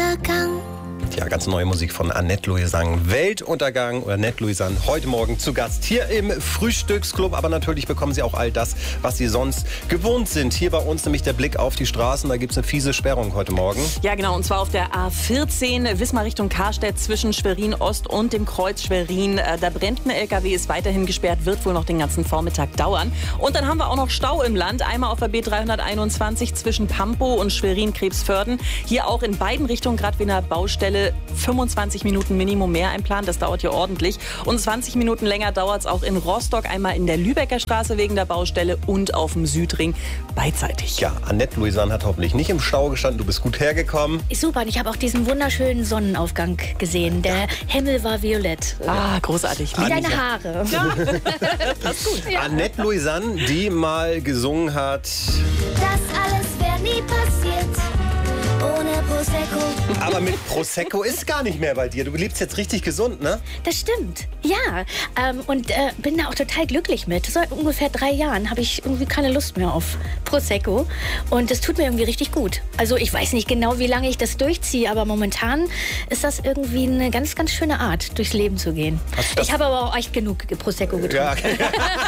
Weltuntergang. Ja, ganz neue Musik von Annette Louisan. Weltuntergang oder Annette Louisan heute Morgen zu Gast hier im Frühstücksclub. Aber natürlich bekommen Sie auch all das, was Sie sonst gewohnt sind. Hier bei uns nämlich der Blick auf die Straßen. Da gibt es eine fiese Sperrung heute Morgen. Ja, genau. Und zwar auf der A14 Wismar Richtung Karstedt zwischen Schwerin Ost und dem Kreuz Schwerin. Da brennt ein LKW, ist weiterhin gesperrt, wird wohl noch den ganzen Vormittag dauern. Und dann haben wir auch noch Stau im Land. Einmal auf der B321 zwischen Pampow und Schwerin-Krebsvörden. Hier auch in beiden Richtungen, gerade wie in der Baustelle, 25 Minuten Minimum mehr einplanen. Das dauert hier ordentlich. Und 20 Minuten länger dauert es auch in Rostock. Einmal in der Lübecker Straße wegen der Baustelle und auf dem Südring beidseitig. Ja, Annette Louisan hat hoffentlich nicht im Stau gestanden. Du bist gut hergekommen. Ist super. Und ich habe auch diesen wunderschönen Sonnenaufgang gesehen. Der Himmel war violett. Ah, großartig. Wie deine Haare. Ja, passt gut. Ja. Annette Louisan, die mal gesungen hat. Das alles wäre nie passiert ohne Prosecco. Aber mit Prosecco ist gar nicht mehr bei dir. Du lebst jetzt richtig gesund, ne? Das stimmt. Ja. Und bin da auch total glücklich mit. Seit ungefähr 3 Jahren habe ich irgendwie keine Lust mehr auf Prosecco. Und das tut mir irgendwie richtig gut. Also ich weiß nicht genau, wie lange ich das durchziehe, aber momentan ist das irgendwie eine ganz, ganz schöne Art, durchs Leben zu gehen. Ich habe aber auch echt genug Prosecco getrunken. Ja, okay.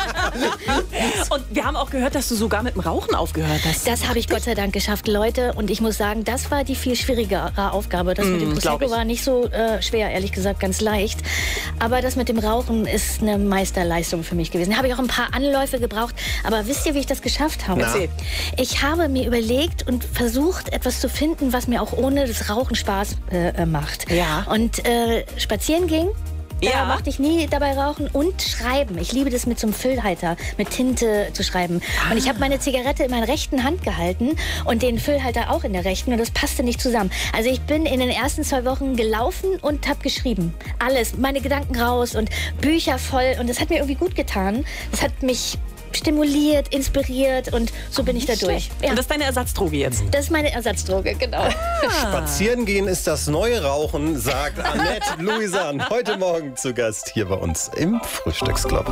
Und wir haben auch gehört, dass du sogar mit dem Rauchen aufgehört hast. Das habe ich Gott sei Dank geschafft, Leute. Und ich muss sagen, das war die viel schwierigere Aufgabe. Das mit dem Prosecco war nicht so schwer, ehrlich gesagt, ganz leicht. Aber das mit dem Rauchen ist eine Meisterleistung für mich gewesen. Da habe ich auch ein paar Anläufe gebraucht. Aber wisst ihr, wie ich das geschafft habe? Erzähl. Ich habe mir überlegt und versucht, etwas zu finden, was mir auch ohne das Rauchen Spaß macht. Ja. Und spazieren ging. Da Ja. mochte ich nie dabei rauchen und schreiben. Ich liebe das, mit so einem Füllhalter, mit Tinte zu schreiben. Und ich habe meine Zigarette in meiner rechten Hand gehalten und den Füllhalter auch in der rechten und das passte nicht zusammen. Also ich bin in den ersten 2 Wochen gelaufen und habe geschrieben. Alles, meine Gedanken raus und Bücher voll und das hat mir irgendwie gut getan. Das hat mich stimuliert, inspiriert und so bin ich da durch. Ja. Und das ist deine Ersatzdroge jetzt? Das ist meine Ersatzdroge, genau. Spazieren gehen ist das neue Rauchen, sagt Annette Louisan. Heute Morgen zu Gast hier bei uns im Frühstücksclub.